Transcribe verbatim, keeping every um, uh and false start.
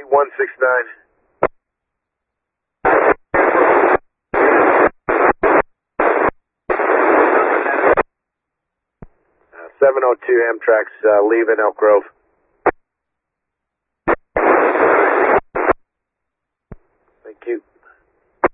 one six nine. seven oh two Amtrak's uh, leaving Elk Grove.